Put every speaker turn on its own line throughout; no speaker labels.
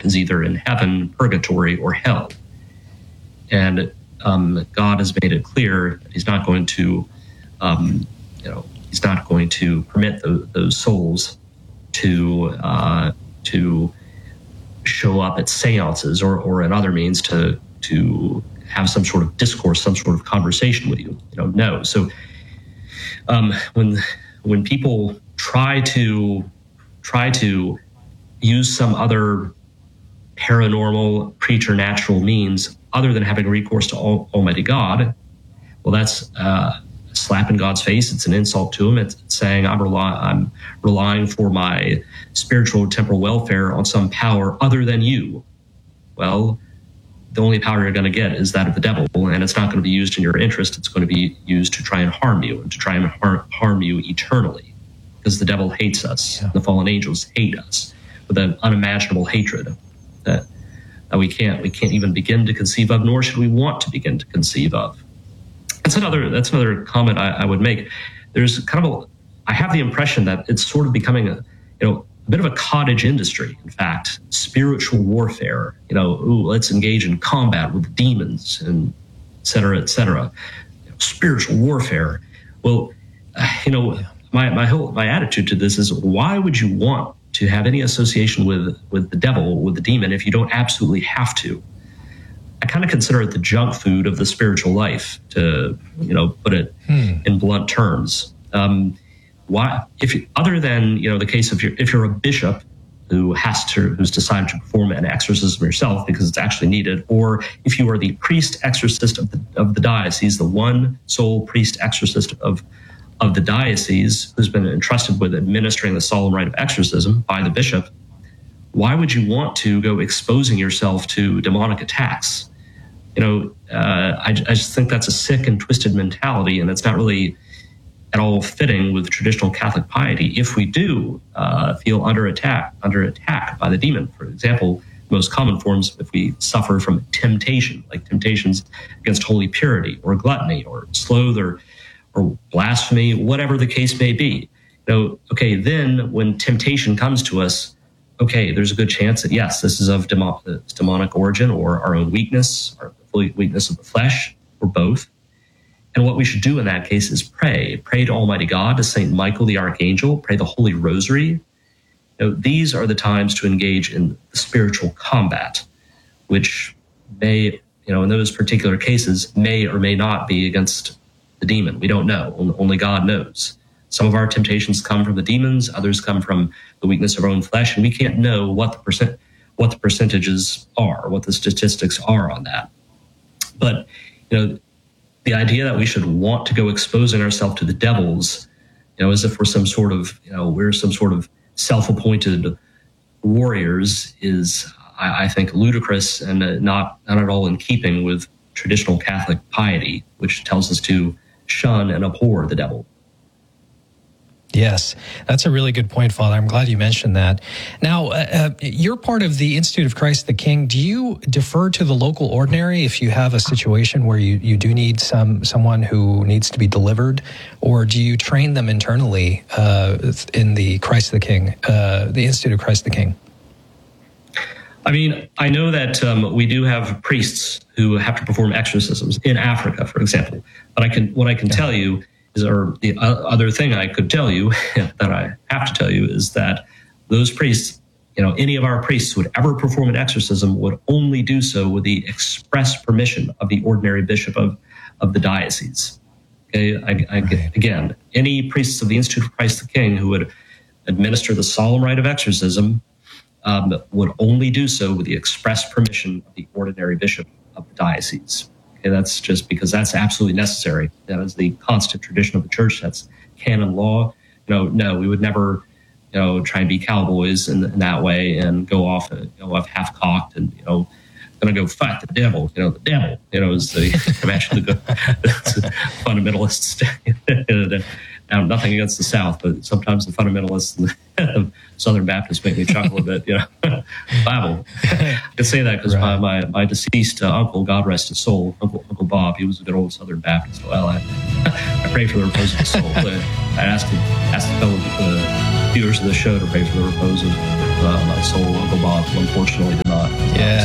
is either in heaven, purgatory, or hell. And God has made it clear that He's not going to, He's not going to permit those souls to show up at seances or in other means to have some sort of discourse, some sort of conversation with you. No. So when people try to use some other paranormal, preternatural means other than having recourse to Almighty God, well, that's a slap in God's face. It's an insult to Him. It's saying I'm relying for my spiritual temporal welfare on some power other than you. Well, the only power you're going to get is that of the devil, and it's not going to be used in your interest. It's going to be used to try and harm you, and to try and harm you eternally, because the devil hates us. Yeah. The fallen angels hate us with an unimaginable hatred that we can't even begin to conceive of, nor should we want to begin to conceive of. That's another comment I would make. There's I have the impression that it's sort of becoming a bit of a cottage industry. In fact, spiritual warfare. Let's engage in combat with demons and et cetera, et cetera. Spiritual warfare. Well, my attitude to this is, why would you want to have any association with the devil, with the demon, if you don't absolutely have to? I kind of consider it the junk food of the spiritual life, to put it in blunt terms. Why, other than the case of if you're a bishop who's decided to perform an exorcism yourself because it's actually needed, or if you are the priest exorcist of the diocese, the one sole priest exorcist of the diocese who's been entrusted with administering the solemn rite of exorcism by the bishop, why would you want to go exposing yourself to demonic attacks? I just think that's a sick and twisted mentality, and it's not really at all fitting with traditional Catholic piety. If we do feel under attack by the demon, for example, most common forms, if we suffer from temptation, like temptations against holy purity or gluttony or sloth or blasphemy, whatever the case may be, then when temptation comes to us, there's a good chance that, yes, this is of demonic origin, or our own weakness, or the weakness of the flesh, or both. And what we should do in that case is pray to Almighty God, to Saint Michael the Archangel, pray the Holy Rosary. These are the times to engage in the spiritual combat, which may, in those particular cases, may or may not be against the demon. We don't know. Only God knows. Some of our temptations come from the demons, others come from the weakness of our own flesh, and we can't know what the percentages are, what the statistics are on that. But the idea that we should want to go exposing ourselves to the devils, as if we're some sort of self-appointed warriors, is, I think, ludicrous and not at all in keeping with traditional Catholic piety, which tells us to shun and abhor the devil.
Yes, that's a really good point, Father. I'm glad you mentioned that. Now, you're part of the Institute of Christ the King. Do you defer to the local ordinary if you have a situation where you do need someone who needs to be delivered, or do you train them internally in the Christ the King, the Institute of Christ the King?
I mean, I know that we do have priests who have to perform exorcisms in Africa, for example. But what I can tell you is, or the other thing I could tell you that I have to tell you, is that those priests, any of our priests who would ever perform an exorcism would only do so with the express permission of the ordinary bishop of the diocese. Okay, again, any priests of the Institute of Christ the King who would administer the solemn rite of exorcism would only do so with the express permission of the ordinary bishop of the diocese. Okay, that's just because that's absolutely necessary. That is the constant tradition of the church. That's canon law. No, we would never, try and be cowboys in that way and go off half cocked and going to go fight the devil. The devil, is the imagine the fundamentalists. Now, nothing against the South, but sometimes the fundamentalists and the Southern Baptists make me chuckle a bit. Bible. I can say that because my deceased uncle, God rest his soul, Uncle Bob, he was a good old Southern Baptist. Well, I pray for the repose of his soul. I asked the fellow viewers of the show to pray for the repose of my soul. Uncle Bob, unfortunately, did not.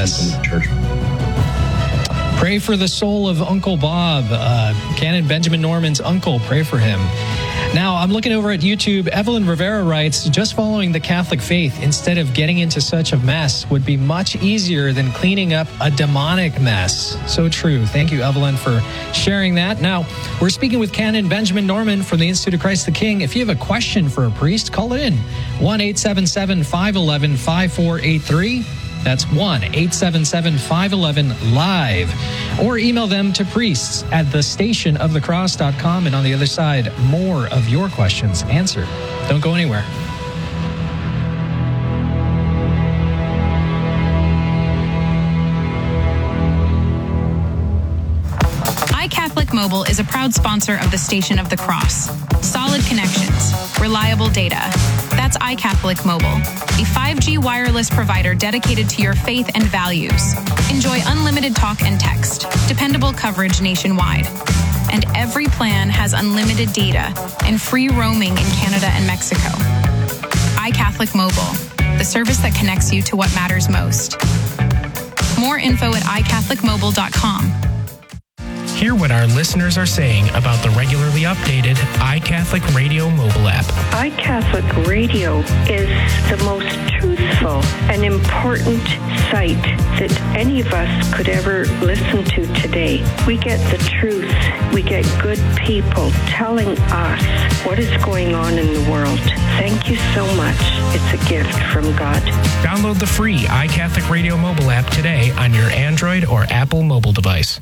Yes.
from the church.
Pray for the soul of Uncle Bob, Canon Benjamin Norman's uncle. Pray for him. Now, I'm looking over at YouTube. Evelyn Rivera writes, just following the Catholic faith instead of getting into such a mess would be much easier than cleaning up a demonic mess. So true. Thank you, Evelyn, for sharing that. Now, we're speaking with Canon Benjamin Norman from the Institute of Christ the King. If you have a question for a priest, call it in. 1-877-511-5483. That's 1-877-511-LIVE. Or email them to priests at thestationofthecross.com. And on the other side, more of your questions answered. Don't go anywhere.
iCatholic Mobile is a proud sponsor of the Station of the Cross. Solid connections, reliable data. That's iCatholic Mobile, a 5G wireless provider dedicated to your faith and values. Enjoy unlimited talk and text, dependable coverage nationwide. And every plan has unlimited data and free roaming in Canada and Mexico. iCatholic Mobile, the service that connects you to what matters most. More info at iCatholicMobile.com.
Hear what our listeners are saying about the regularly updated iCatholic Radio mobile app.
iCatholic Radio is the most truthful and important site that any of us could ever listen to today. We get the truth. We get good people telling us what is going on in the world. Thank you so much. It's a gift from God.
Download the free iCatholic Radio mobile app today on your Android or Apple mobile device.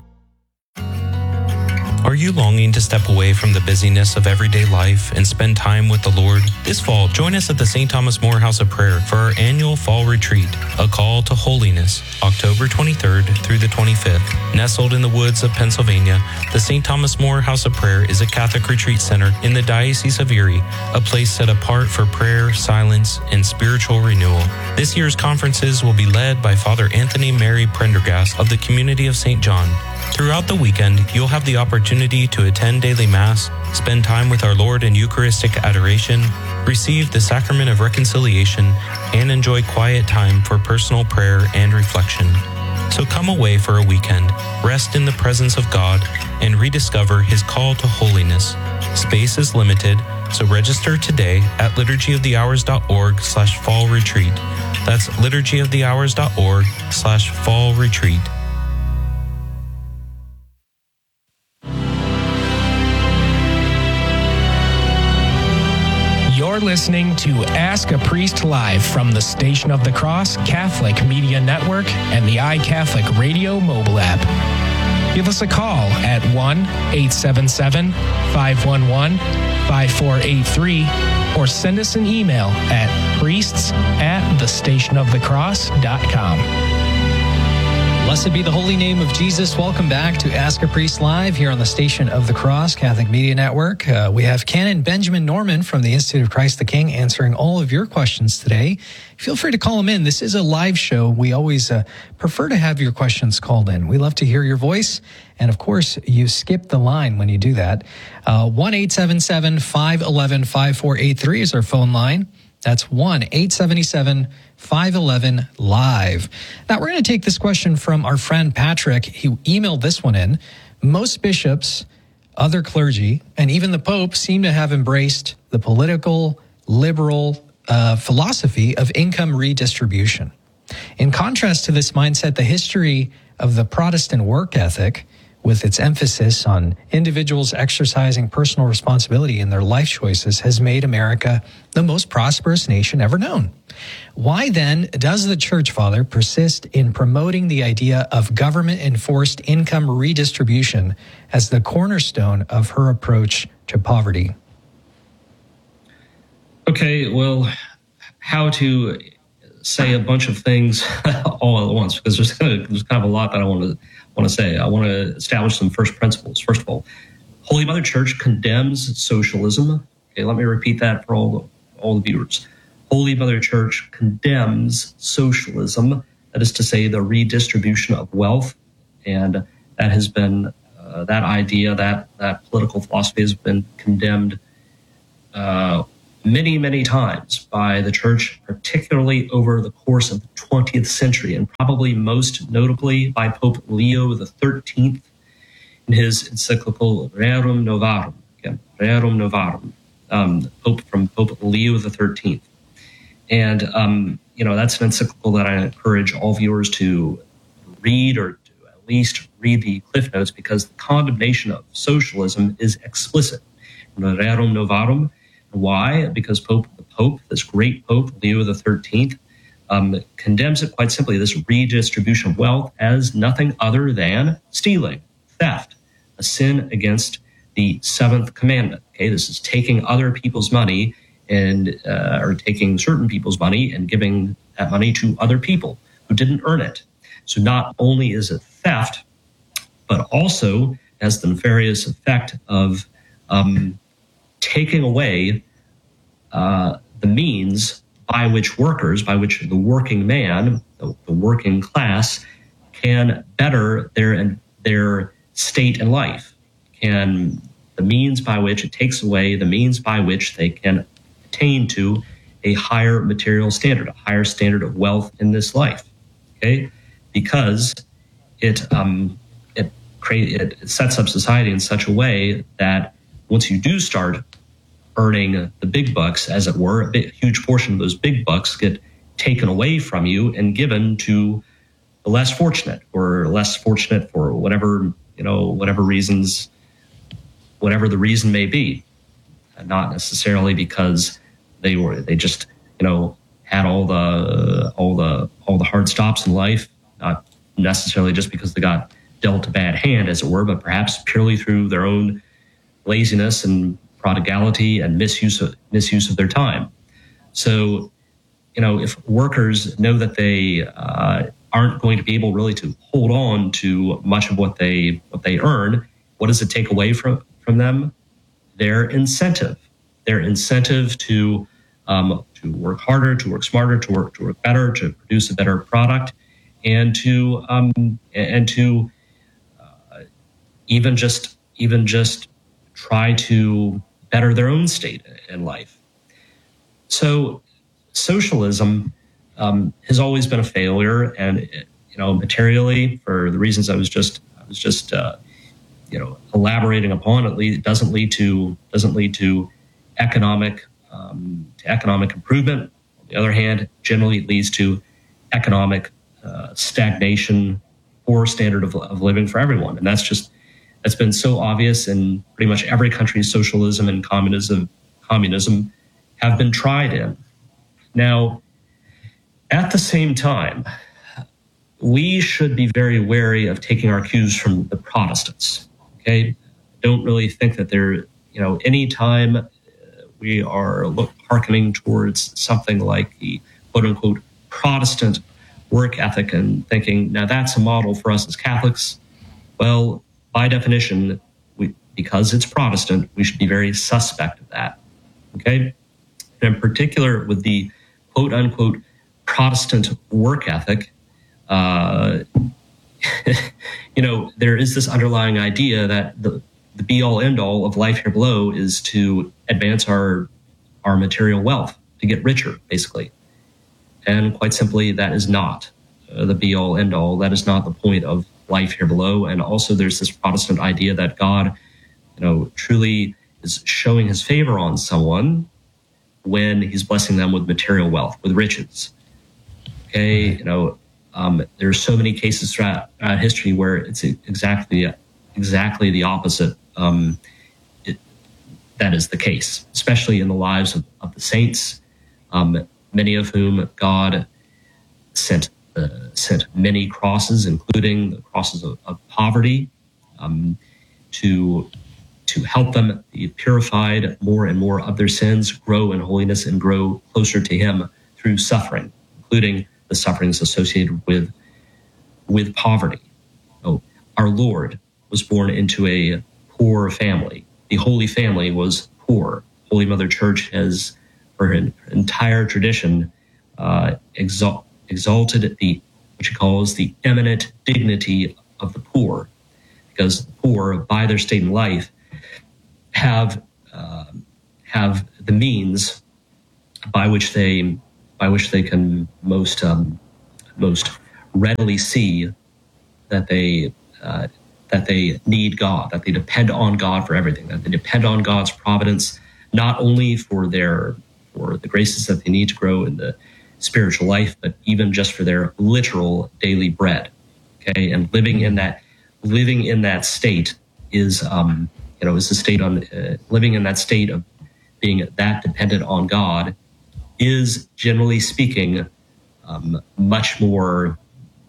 Are you longing to step away from the busyness of everyday life and spend time with the Lord? This fall, join us at the St. Thomas More House of Prayer for our annual fall retreat, A Call to Holiness, October 23rd through the 25th. Nestled in the woods of Pennsylvania, the St. Thomas More House of Prayer is a Catholic retreat center in the Diocese of Erie, a place set apart for prayer, silence, and spiritual renewal. This year's conferences will be led by Father Anthony Mary Prendergast of the Community of St. John. Throughout the weekend, you'll have the opportunity to attend daily Mass, spend time with our Lord in Eucharistic adoration, receive the Sacrament of Reconciliation, and enjoy quiet time for personal prayer and reflection. So come away for a weekend, rest in the presence of God, and rediscover His call to holiness. Space is limited, so register today at liturgyofthehours.org/fall retreat. That's liturgyofthehours.org/fall retreat.
You're listening to Ask a Priest Live from the Station of the Cross Catholic Media Network and the iCatholic Radio mobile app. Give us a call at 1-877-511-5483 or send us an email at priests@thestationofthecross.com.
Blessed be the holy name of Jesus. Welcome back to Ask a Priest Live here on the Station of the Cross Catholic Media Network. We have Canon Benjamin Norman from the Institute of Christ the King answering all of your questions today. Feel free to call him in. This is a live show. We always prefer to have your questions called in. We love to hear your voice. And of course, you skip the line when you do that. 1-877-511-5483 is our phone line. That's 1-877-511-LIVE. Now, we're going to take this question from our friend Patrick. He emailed this one in. Most bishops, other clergy, and even the Pope seem to have embraced the political, liberal philosophy of income redistribution. In contrast to this mindset, the history of the Protestant work ethic, with its emphasis on individuals exercising personal responsibility in their life choices, has made America the most prosperous nation ever known. Why then does the Church Father persist in promoting the idea of government-enforced income redistribution as the cornerstone of her approach to poverty?
Okay, well, how to say a bunch of things all at once, because there's kind of a lot that I want to say. I want to establish some first principles. First of all, Holy Mother Church condemns socialism. Okay, let me repeat that for all the viewers. Holy Mother Church condemns socialism. That is to say, the redistribution of wealth, and that has been that idea, that political philosophy has been condemned many, many times by the church, particularly over the course of the 20th century, and probably most notably by Pope Leo XIII in his encyclical Rerum Novarum. Again, Rerum Novarum, from Pope Leo XIII. And, that's an encyclical that I encourage all viewers to read, or to at least read the Cliff Notes, because the condemnation of socialism is explicit in the Rerum Novarum. Why? Because the Pope, this great Pope, Leo XIII, condemns it quite simply, this redistribution of wealth, as nothing other than stealing, theft, a sin against the seventh commandment. Okay, this is taking other people's money or taking certain people's money and giving that money to other people who didn't earn it. So not only is it theft, but also has the nefarious effect of taking away the means by which the working man, the working class, can better their state in life. The means by which it takes away the means by which they can attain to a higher material standard, a higher standard of wealth in this life. Okay, because it sets up society in such a way that once you do start earning the big bucks, as it were, a huge portion of those big bucks get taken away from you and given to the less fortunate, or less fortunate for whatever reasons, whatever the reason may be. Not necessarily because they just had all the hard stops in life, not necessarily just because they got dealt a bad hand, as it were, but perhaps purely through their own laziness and prodigality and misuse of their time. So, if workers know that they aren't going to be able really to hold on to much of what they earn, what does it take away from them? Their incentive to work harder, to work smarter, to work better, to produce a better product, and to even just try to better their own state in life. So socialism has always been a failure, and materially, for the reasons I was just elaborating upon, it doesn't lead to economic improvement. On the other hand, generally it leads to economic stagnation, poor standard of living for everyone, and that's been so obvious in pretty much every country socialism and communism have been tried in. Now, at the same time, we should be very wary of taking our cues from the Protestants. Okay, don't really think that any time we are hearkening towards something like the quote-unquote Protestant work ethic and thinking, now that's a model for us as Catholics. Well, by definition, because it's Protestant, we should be very suspect of that. Okay? And in particular, with the quote-unquote Protestant work ethic, there is this underlying idea that the be-all, end-all of life here below is to advance our material wealth, to get richer, basically. And quite simply, that is not the be-all, end-all. That is not the point of life here below. And also there's this Protestant idea that God, truly is showing his favor on someone when he's blessing them with material wealth, with riches. Okay, there are so many cases throughout history where it's exactly the opposite. That is the case, especially in the lives of the saints, many of whom God sent many crosses, including the crosses of poverty, to help them be purified more and more of their sins, grow in holiness, and grow closer to him through suffering, including the sufferings associated with poverty. Oh, our Lord was born into a poor family. The Holy Family was poor. Holy Mother Church has, for her entire tradition, exalted what she calls the eminent dignity of the poor, because the poor, by their state in life, have the means by which they can most readily see that they need God, that they depend on God for everything, that they depend on God's providence, not only for the graces that they need to grow in the spiritual life, but even just for their literal daily bread. Okay, and living in that state is is the state living in that state of being that dependent on God is, generally speaking, much more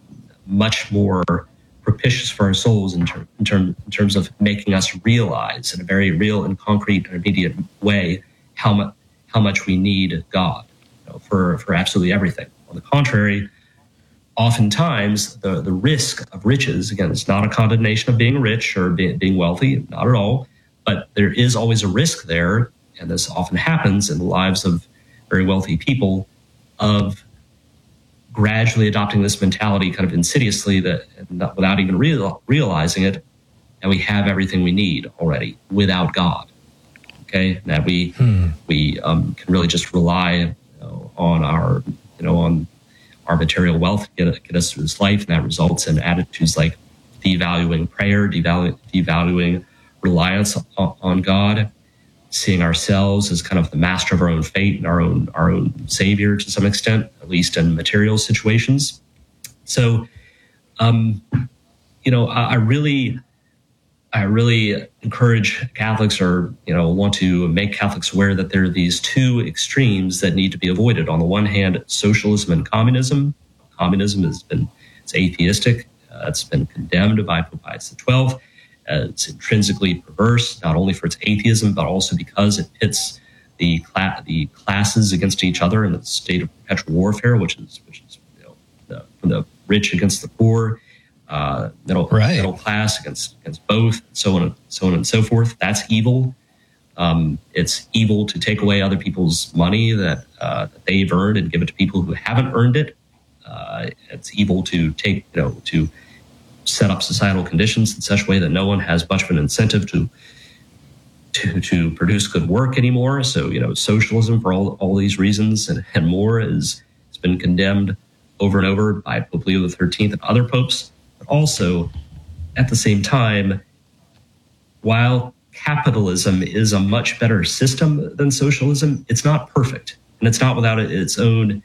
propitious for our souls in terms of making us realize in a very real and concrete and immediate way how much we need God, for absolutely everything. On the contrary, oftentimes the risk of riches, again, it's not a condemnation of being rich or being wealthy, not at all, but there is always a risk there, and this often happens in the lives of very wealthy people, of gradually adopting this mentality kind of insidiously, that without even realizing it, and we have everything we need already without God. Okay, that we can really just rely on our material wealth to get us through this life, and that results in attitudes like devaluing prayer, devaluing reliance on God, seeing ourselves as kind of the master of our own fate and our own savior to some extent, at least in material situations. So, I really encourage Catholics, or want to make Catholics aware that there are these two extremes that need to be avoided. On the one hand, socialism and communism. Communism it's atheistic. It's been condemned by Pope Pius XII. It's intrinsically perverse, not only for its atheism, but also because it pits the classes against each other in a state of perpetual warfare, which is from the rich against the poor, middle class against both, so on and so forth. That's evil. It's evil to take away other people's money that they've earned and give it to people who haven't earned it. It's evil to to set up societal conditions in such a way that no one has much of an incentive to produce good work anymore. So, socialism, for all these reasons and more, has been condemned over and over by Pope Leo XIII and other popes. But also, at the same time, while capitalism is a much better system than socialism, it's not perfect, and it's not without its own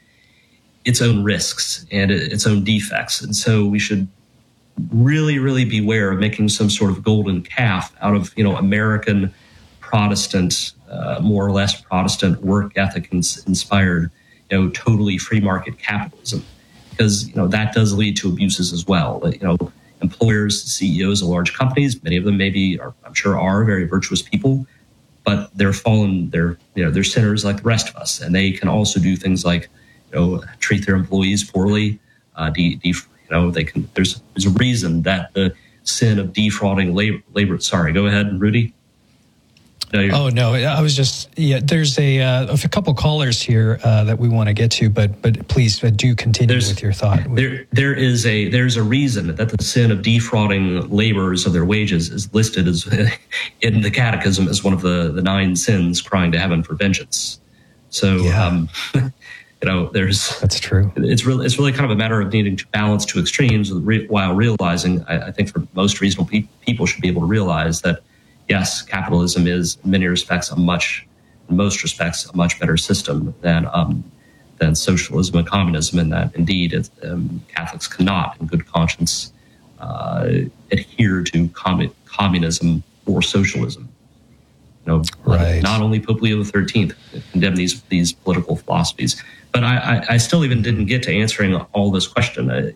risks and its own defects. And so we should really, really beware of making some sort of golden calf out of, American Protestant, more or less Protestant work ethic inspired, totally free market capitalism, because, that does lead to abuses as well. Employers, CEOs of large companies, many of them I'm sure are very virtuous people, but they're they're sinners like the rest of us. And they can also do things like, treat their employees poorly, there's a reason that the sin of defrauding labor. Sorry, go ahead, Rudy.
No, I was just, there's a couple callers here that we want to get to, but please do continue with your thought.
There's a reason that the sin of defrauding laborers of their wages is listed as in the Catechism as one of the 9 sins crying to heaven for vengeance. So,
that's true.
It's really kind of a matter of needing to balance two extremes while realizing, I think for most reasonable people should be able to realize that, yes, capitalism is in many respects in most respects a much better system than socialism and communism, and that indeed Catholics cannot in good conscience adhere to communism or socialism. Not only Pope Leo XIII condemned these political philosophies, but I still even didn't get to answering all this question. The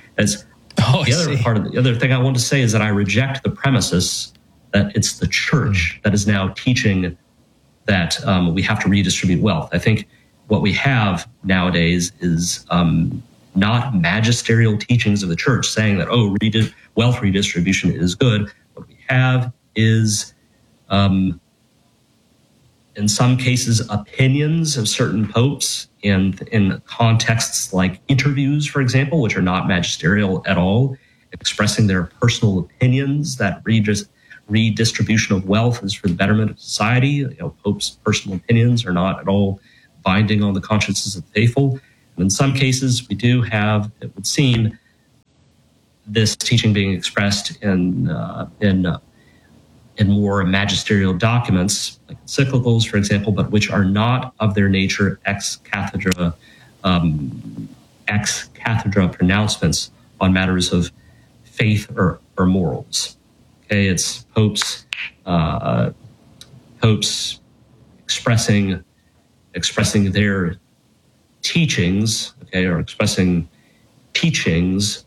other thing I want to say is that I reject the premises that it's the church that is now teaching that we have to redistribute wealth. I think what we have nowadays is not magisterial teachings of the church saying that, wealth redistribution is good. What we have is in some cases, opinions of certain popes in contexts like interviews, for example, which are not magisterial at all, expressing their personal opinions that redistribution of wealth is for the betterment of society. Popes' personal opinions are not at all binding on the consciences of the faithful. And in some cases, we do have, it would seem, this teaching being expressed in more magisterial documents, like encyclicals, for example, but which are not of their nature ex cathedra pronouncements on matters of faith or morals. Okay, it's popes expressing their teachings, okay, or expressing teachings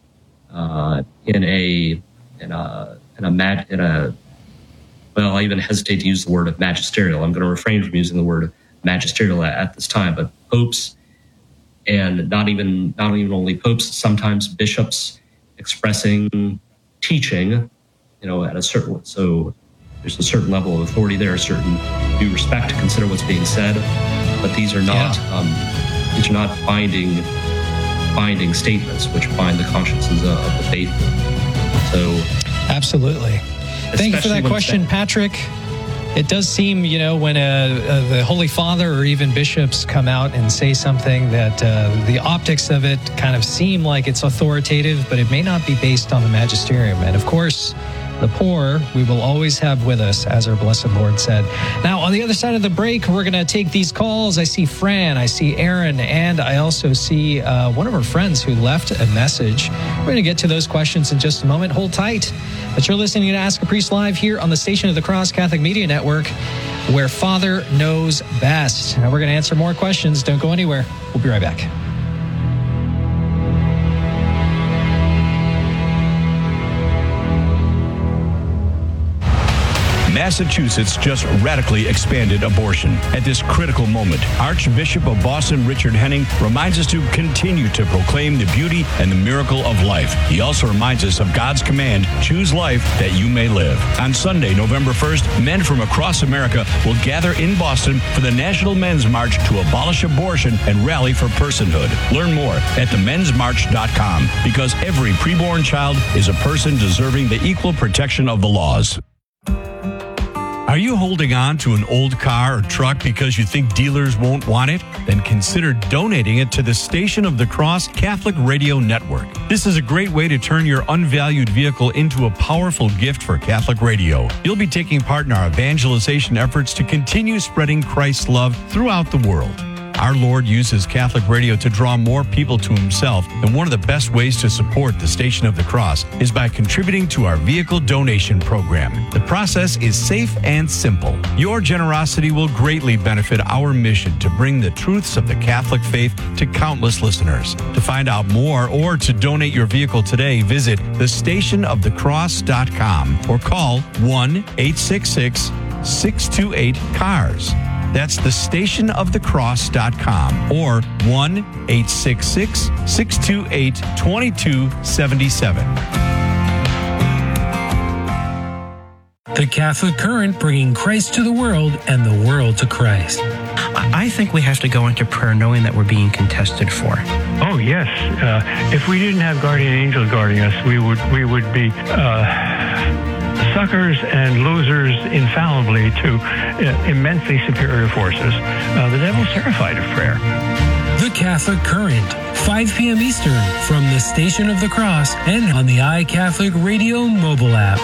well, I even hesitate to use the word of magisterial. I'm going to refrain from using the word magisterial at this time, but popes, and not even only popes, sometimes bishops expressing teaching, at a certain, so there's a certain level of authority there, a certain due respect to consider what's being said, but these are not binding statements which bind the consciences of the faithful. So,
absolutely. Thank you for that question, Patrick. It does seem, when the Holy Father or even bishops come out and say something that the optics of it kind of seem like it's authoritative, but it may not be based on the magisterium. And of course, the poor we will always have with us, as our blessed Lord said. Now, on the other side of the break, we're going to take these calls. I see Fran, I see Aaron, and I also see one of our friends who left a message. We're going to get to those questions in just a moment. Hold tight. But you're listening to Ask a Priest Live here on the Station of the Cross Catholic Media Network, where Father knows best. Now, we're going to answer more questions. Don't go anywhere. We'll be right back.
Massachusetts just radically expanded abortion. At this critical moment, Archbishop of Boston Richard Henning reminds us to continue to proclaim the beauty and the miracle of life. He also reminds us of God's command, choose life that you may live. On Sunday, November 1st, men from across America will gather in Boston for the National Men's March to abolish abortion and rally for personhood. Learn more at themensmarch.com, because every preborn child is a person deserving the equal protection of the laws. Are you holding on to an old car or truck because you think dealers won't want it? Then consider donating it to the Station of the Cross Catholic Radio Network. This is a great way to turn your unvalued vehicle into a powerful gift for Catholic radio. You'll be taking part in our evangelization efforts to continue spreading Christ's love throughout the world. Our Lord uses Catholic radio to draw more people to himself, and one of the best ways to support the Station of the Cross is by contributing to our vehicle donation program. The process is safe and simple. Your generosity will greatly benefit our mission to bring the truths of the Catholic faith to countless listeners. To find out more or to donate your vehicle today, visit thestationofthecross.com or call 1-866-628-CARS. That's thestationofthecross.com or 1-866-628-2277.
The Catholic Current, bringing Christ to the world and the world to Christ.
I think we have to go into prayer knowing that we're being contested for.
Oh, yes. If we didn't have guardian angels guarding us, we would be suckers and losers infallibly to immensely superior forces. The devil's terrified of prayer.
The Catholic Current, 5 p.m. Eastern, from the Station of the Cross and on the iCatholic Radio mobile app.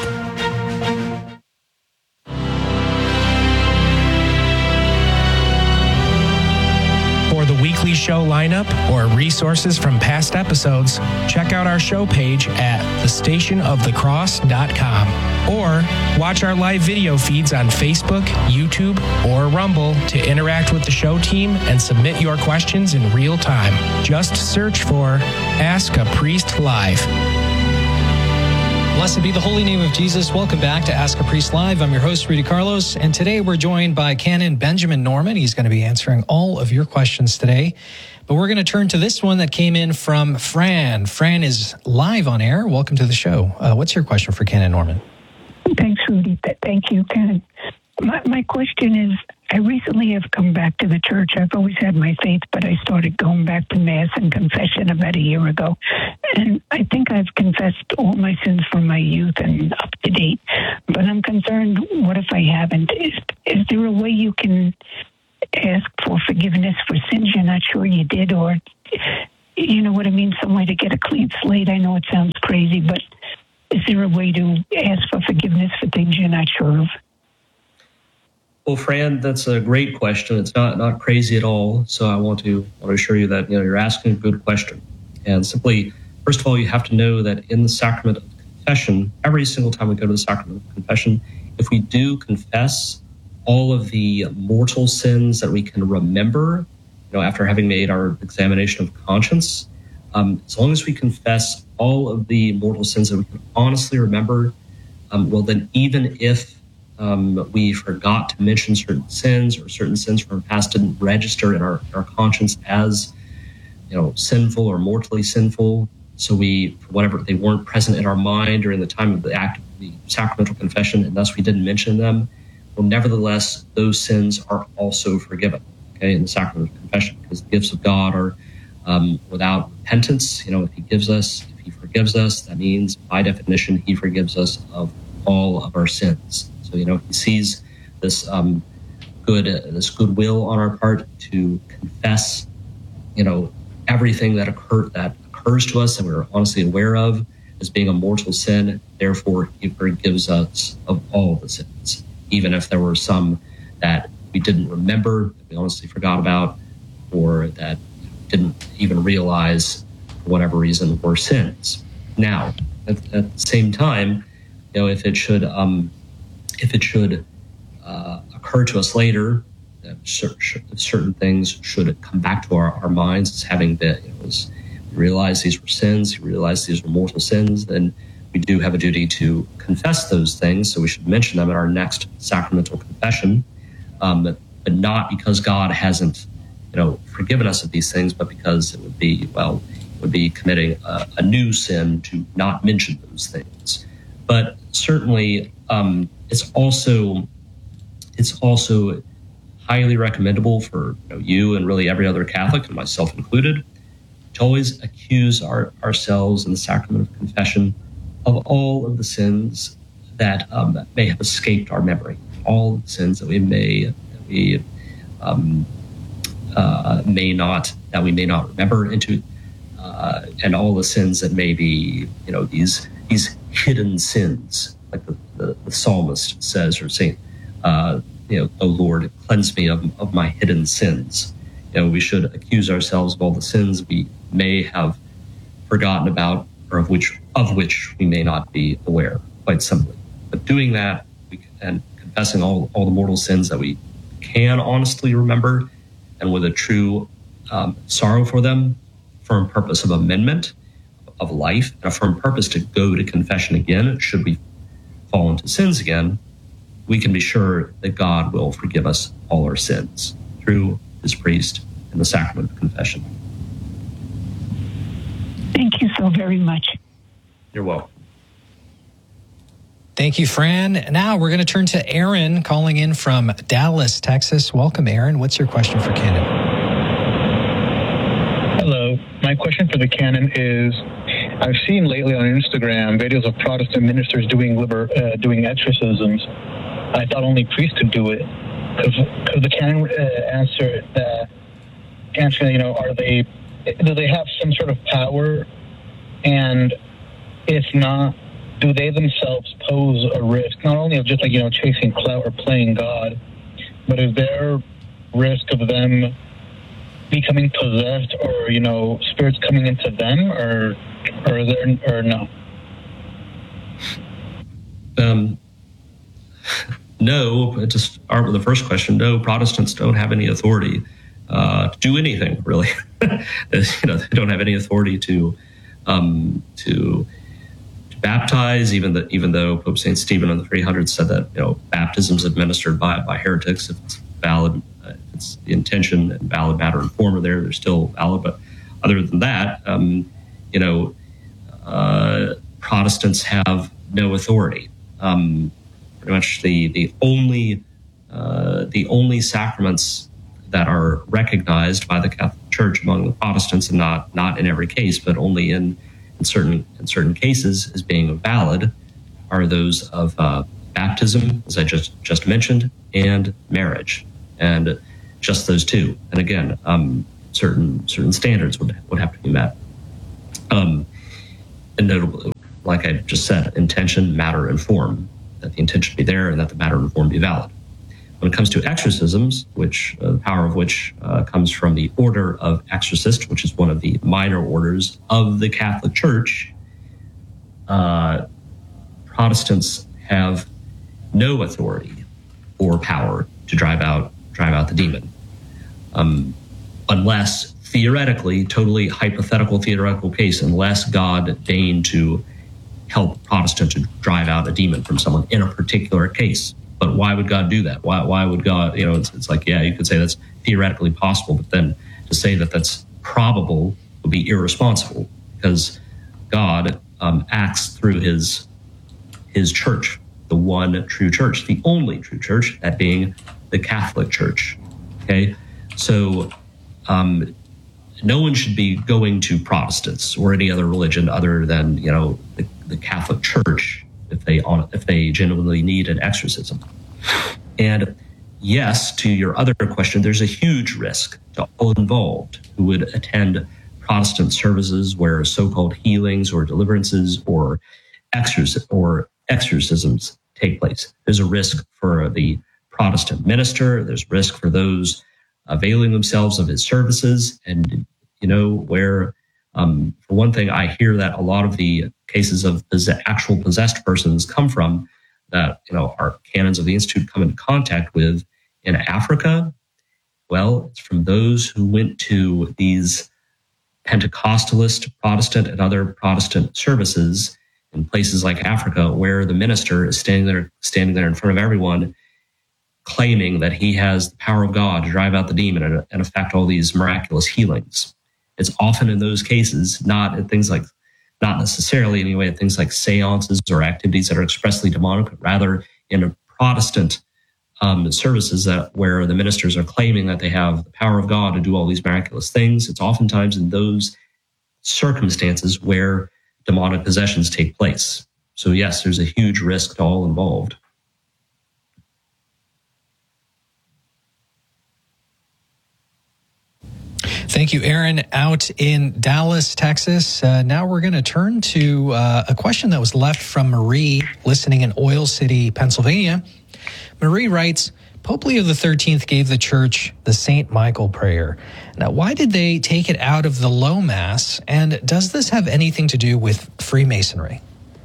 Weekly show lineup or resources from past episodes, check out our show page at thestationofthecross.com or watch our live video feeds on Facebook, YouTube, or Rumble to interact with the show team and submit your questions in real time. Just search for Ask a Priest Live.
Blessed be the holy name of Jesus. Welcome back to Ask a Priest Live. I'm your host, Rudy Carlos, and today we're joined by Canon Benjamin Norman. He's going to be answering all of your questions today, but we're going to turn to this one that came in from Fran. Fran is live on air. Welcome to the show. What's your question for Canon Norman?
Thanks, Rudy. Thank you, Canon. My question is, I recently have come back to the church. I've always had my faith, but I started going back to Mass and confession about a year ago. And I think I've confessed all my sins from my youth and up to date. But I'm concerned, what if I haven't? Is there a way you can
ask for forgiveness for sins you're not sure you did, or, you know what I mean, some way to get a clean slate? I know it sounds crazy, but is there a way to ask for forgiveness for things you're not sure of?
Well, Fran, that's a great question. It's not crazy at all. So I want to assure you that you're asking a good question. And simply, first of all, you have to know that in the sacrament of confession, every single time we go to the sacrament of confession, if we do confess all of the mortal sins that we can remember, after having made our examination of conscience, as long as we confess all of the mortal sins that we can honestly remember, well, then even if we forgot to mention certain sins, or certain sins from our past didn't register in our conscience as, sinful or mortally sinful, so for whatever, they weren't present in our mind during the time of the act of the sacramental confession, and thus we didn't mention them, well, nevertheless, those sins are also forgiven, in the sacrament of confession, because the gifts of God are without repentance. If he forgives us, that means, by definition, he forgives us of all of our sins. So, he sees this this goodwill on our part to confess, everything that occurs to us that we're honestly aware of as being a mortal sin. Therefore, he forgives us of all the sins, even if there were some that we didn't remember, that we honestly forgot about, or that didn't even realize, for whatever reason, were sins. Now, at the same time, if it should occur to us later that certain things should come back to our minds as having been, as we realize these were sins, we realize these were mortal sins, then we do have a duty to confess those things. So we should mention them at our next sacramental confession, but not because God hasn't, forgiven us of these things, but because it would be committing a new sin to not mention those things. But certainly, it's also highly recommendable for you and really every other Catholic, and myself included, to always accuse ourselves in the sacrament of confession of all of the sins that may have escaped our memory, all of the sins that we may not remember into, and all the sins that may be, these hidden sins, like the psalmist says, or Saint, "O Lord, cleanse me of my hidden sins." We should accuse ourselves of all the sins we may have forgotten about, or of which we may not be aware, quite simply. But doing that, and confessing all the mortal sins that we can honestly remember, and with a true sorrow for them, firm purpose of amendment of life, and a firm purpose to go to confession again, should we fall into sins again, we can be sure that God will forgive us all our sins through his priest in the sacrament of confession.
Thank you so very much.
You're welcome.
Thank you, Fran. Now we're going to turn to Aaron calling in from Dallas, Texas. Welcome, Aaron. What's your question for Canon?
Hello. My question for the Canon is, I've seen lately on Instagram videos of Protestant ministers doing exorcisms. I thought only priests could do it. Could the Canon answer, do they have some sort of power? And if not, do they themselves pose a risk, not only of just chasing clout or playing God, but is there risk of them becoming possessed, or spirits coming into them, or no?
No. To start with the first question, no, Protestants don't have any authority to do anything, really. They don't have any authority to baptize, even though Pope St. Stephen in the 300s said that baptism is administered by heretics if it's valid, if it's the intention and valid matter and form are there, they're still valid. But other than that, Protestants have no authority. Pretty much the only sacraments that are recognized by the Catholic Church among the Protestants, and not in every case, but only in certain cases as being valid, are those of baptism, as I just mentioned, and marriage. And just those two. And again, certain standards would have to be met. And notably, like I just said, intention, matter, and form, that the intention be there and that the matter and form be valid. When it comes to exorcisms, which the power of which comes from the Order of Exorcists, which is one of the minor orders of the Catholic Church, Protestants have no authority or power to drive out the demon, unless theoretically, totally hypothetical theoretical case, unless God deigned to help Protestant to drive out a demon from someone in a particular case. But why would God do that? Why would God, it's like, yeah, you could say that's theoretically possible, but then to say that that's probable would be irresponsible, because God acts through his church, the one true church, the only true church, that being the Catholic Church. Okay, so no one should be going to Protestants or any other religion other than the Catholic Church if they genuinely need an exorcism. And yes, to your other question, there's a huge risk to all involved who would attend Protestant services where so-called healings or deliverances or exorcisms take place. There's a risk for the Protestant minister. There's risk for those availing themselves of his services. And, where, for one thing, I hear that a lot of the cases of actual possessed persons come from that, our canons of the Institute come into contact with in Africa. Well, it's from those who went to these Pentecostalist, Protestant, and other Protestant services in places like Africa, where the minister is standing there in front of everyone, claiming that he has the power of God to drive out the demon and effect all these miraculous healings. It's often in those cases, not necessarily anyway, at things like seances or activities that are expressly demonic, but rather in a Protestant services where the ministers are claiming that they have the power of God to do all these miraculous things. It's oftentimes in those circumstances where demonic possessions take place. So yes, there's a huge risk to all involved.
Thank you, Aaron, out in Dallas, Texas. Now we're going to turn to a question that was left from Marie, listening in Oil City, Pennsylvania. Marie writes, Pope Leo XIII gave the church the St. Michael prayer. Now, why did they take it out of the low mass? And does this have anything to do with Freemasonry?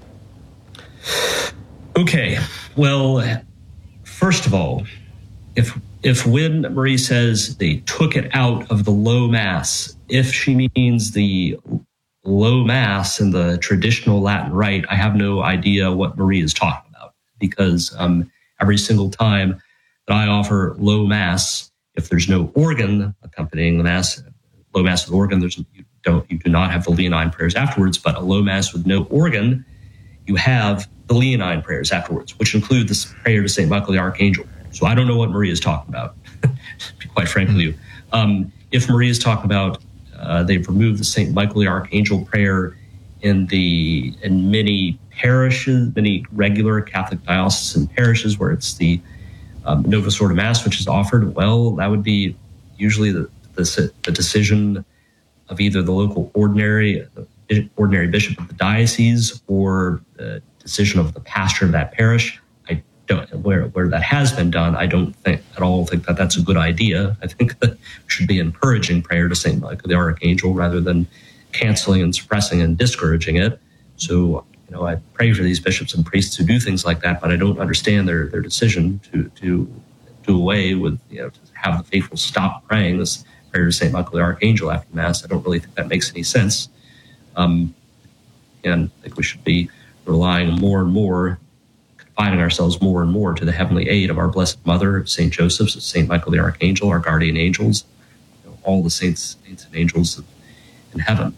Okay. Well, first of all, if when Marie says they took it out of the low mass, if she means the low mass in the traditional Latin rite, I have no idea what Marie is talking about, because every single time that I offer low mass, if there's no organ accompanying the mass, low mass with organ, you do not have the Leonine prayers afterwards, but a low mass with no organ, you have the Leonine prayers afterwards, which include this prayer to St. Michael the Archangel. So I don't know what Marie is talking about, to be quite frank with you. If Marie is talking about they've removed the St. Michael the Archangel prayer in many parishes, many regular Catholic diocesan parishes where it's the Novus Ordo Mass which is offered, well, that would be usually the decision of either the local ordinary bishop of the diocese or the decision of the pastor of that parish. Where that has been done, I don't think at all think that that's a good idea. I think that we should be encouraging prayer to St. Michael the Archangel rather than canceling and suppressing and discouraging it. So, I pray for these bishops and priests who do things like that, but I don't understand their decision to do away with, to have the faithful stop praying this prayer to St. Michael the Archangel after Mass. I don't really think that makes any sense. And I think we should be relying more and more, confining ourselves more and more to the heavenly aid of our Blessed Mother, St. Joseph, St. Michael the Archangel, our guardian angels, all the saints and angels in heaven.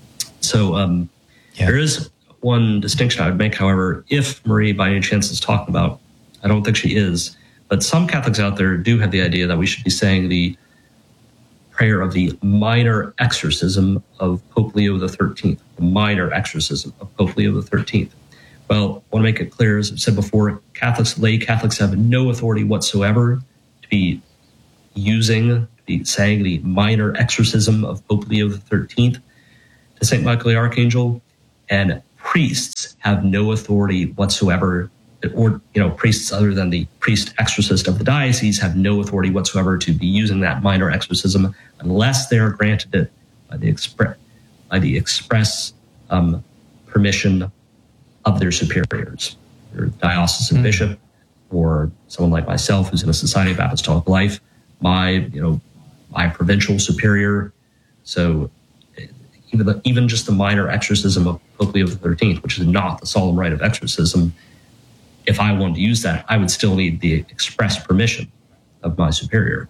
So there is one distinction I would make, however, if Marie by any chance is talking about, I don't think she is, but some Catholics out there do have the idea that we should be saying the prayer of the minor exorcism of Pope Leo XIII, the minor exorcism of Pope Leo XIII. Well, I want to make it clear, as I've said before, lay Catholics have no authority whatsoever to be saying the minor exorcism of Pope Leo XIII to St. Michael the Archangel, and priests have no authority whatsoever, or priests other than the priest exorcist of the diocese have no authority whatsoever to be using that minor exorcism unless they are granted it by the express permission of their superiors, their diocesan bishop, or someone like myself who's in a Society of Apostolic Life, my provincial superior. So even just the minor exorcism of Pope Leo XIII, which is not the solemn rite of exorcism, if I wanted to use that, I would still need the express permission of my superior.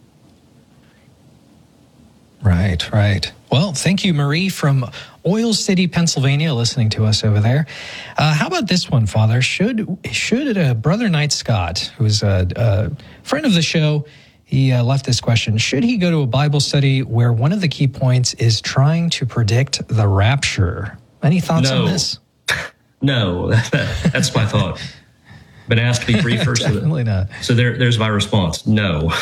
Right. Well, thank you, Marie from Oil City, Pennsylvania, listening to us over there. How about this one, Father? Should Brother Knight Scott, who's a friend of the show, he left this question: should he go to a Bible study where one of the key points is trying to predict the rapture? Any thoughts on this?
No, that's my thought. Been asked to be brief first.
Definitely not.
So there's my response. No.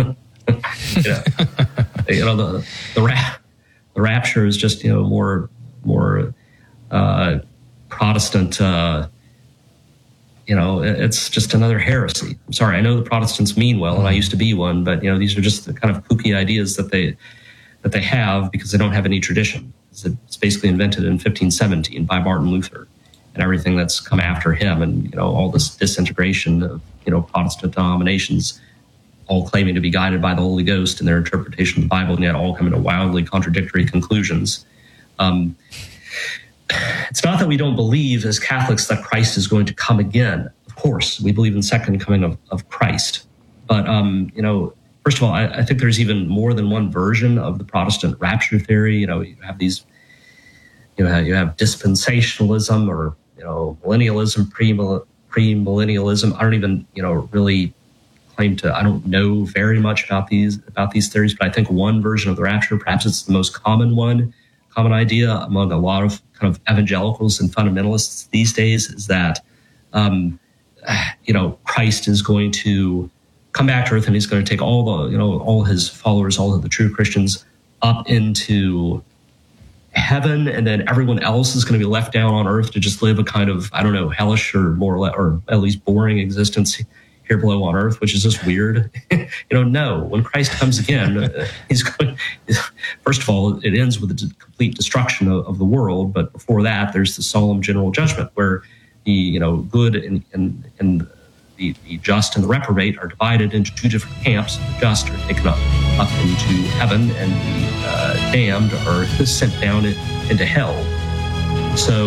The rapture is just more Protestant. It's just another heresy. I'm sorry, I know the Protestants mean well, and I used to be one, but these are just the kind of kooky ideas that they have because they don't have any tradition. It's basically invented in 1517 by Martin Luther, and everything that's come after him, and all this disintegration of Protestant denominations, all claiming to be guided by the Holy Ghost in their interpretation of the Bible, and yet all coming to wildly contradictory conclusions. It's not that we don't believe as Catholics that Christ is going to come again. Of course, we believe in the second coming of Christ. But, first of all, I think there's even more than one version of the Protestant rapture theory. You have these, you have dispensationalism or, millennialism, premillennialism. I don't even, really I don't know very much about these theories, but I think one version of the rapture, perhaps it's the most common idea among a lot of kind of evangelicals and fundamentalists these days, is that Christ is going to come back to earth and he's going to take all his followers, all of the true Christians, up into heaven, and then everyone else is going to be left down on earth to just live a kind of, hellish or or at least boring existence here below on earth, which is just weird. No, when Christ comes again, he's going, first of all, it ends with the complete destruction of the world. But before that, there's the solemn general judgment where the, good and the just and the reprobate are divided into two different camps. The just are taken up into heaven, and the damned are sent down into hell. So,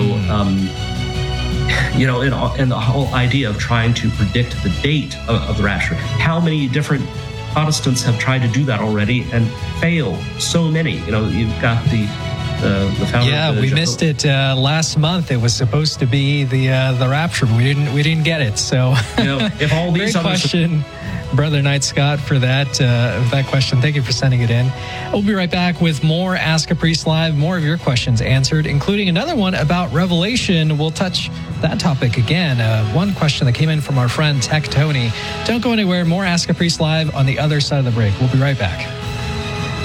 and the whole idea of trying to predict the date of the rapture. How many different Protestants have tried to do that already and failed? So many. You've got the founder. Yeah,
we missed it last month. It was supposed to be the rapture, but we didn't get it. So,
if all these
great question, Brother Knight Scott, for that question. Thank you for sending it in. We'll be right back with more Ask a Priest Live, more of your questions answered, including another one about Revelation. We'll touch that topic again. One question that came in from our friend Tech Tony. Don't go anywhere. More Ask a Priest Live on the other side of the break. We'll be right back.